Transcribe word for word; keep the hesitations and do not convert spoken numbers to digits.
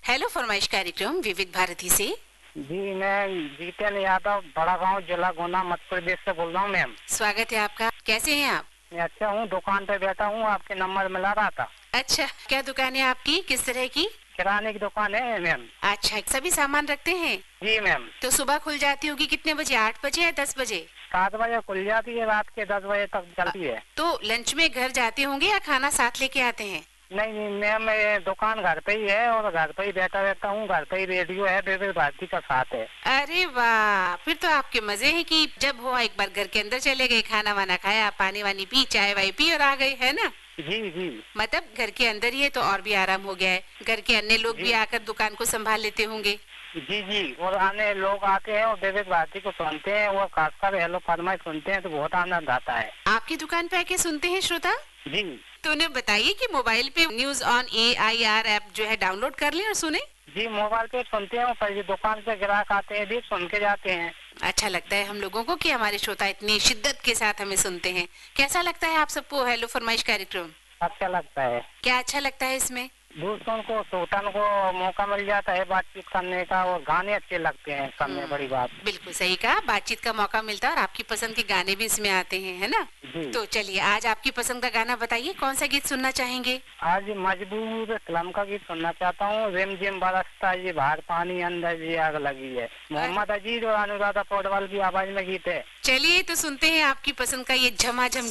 Hello फरमाइश कार्यक्रम विविध भारती से। जी, मैं जीतन यादव, बड़ा गांव, जिला गुना, मध्य प्रदेश से बोल रहा हूँ मैम। स्वागत है आपका। कैसे हैं आप? मैं अच्छा हूँ, दुकान पे बैठा हूँ, आपके नंबर मिला रहा था। अच्छा, क्या दुकान है आपकी? किस तरह की? किराने की दुकान है मैम। अच्छा, सभी सामान रखते हैं? जी मैम। तो सुबह खुल जाती होगी कितने बजे? आठ बजे या दस बजे? सात बजे खुल जाती है, रात के दस बजे तक चलती है। तो लंच में घर जाते होंगे या खाना साथ लेके आते हैं? नहीं नहीं मैम, ये दुकान घर पे ही है और घर पे ही बैठा रहता हूँ। घर पे ही रेडियो है, विविध भारती का साथ है। अरे वाह, फिर तो आपके मजे हैं कि जब हो एक बार घर के अंदर चले गए, खाना वाना खाया, पानी वानी पी, चाय वाय पी और आ गए, है ना? जी जी। मतलब घर के अंदर ही है तो और भी आराम हो गया है। घर के अन्य लोग भी आकर दुकान को संभाल लेते होंगे। जी जी, और आने लोग आते हैं और विविध भारती को सुनते हैं और खासकर हेलो फरमाइश सुनते हैं तो बहुत आनंद आता है। आपकी दुकान पे आके सुनते हैं श्रोता? जी। तो उन्हें बताइए कि मोबाइल पे news on A I R app जो है डाउनलोड कर लें और सुने। जी, मोबाइल पे सुनते हैं, पर दुकान पे ग्राहक आते हैं भी सुन के जाते हैं। अच्छा लगता है हम लोगों को कि हमारे श्रोता इतनी शिद्दत के साथ हमें सुनते हैं। कैसा लगता है आप सबको हेलो फरमाइश कार्यक्रम? अच्छा लगता है। क्या अच्छा लगता है इसमें? दूसरों को श्रोताओं को मौका मिल जाता है बातचीत करने का और गाने अच्छे लगते हैं करने। बड़ी बात। बिल्कुल सही कहा, बातचीत का मौका मिलता है और आपकी पसंद के गाने भी इसमें आते हैं, है ना? जी। तो चलिए आज आपकी पसंद का गाना बताइए, कौन सा गीत सुनना चाहेंगे? आज मजबूर फिल्म का गीत सुनना चाहता हूँ। रिम जिम बरसता ये बाहर पानी, अंदर जी आग लगी है। मोहम्मद अजीज और अनुराधा पौडवाल की आवाज में गीत है। चलिए तो सुनते हैं आपकी पसंद का ये झमाझम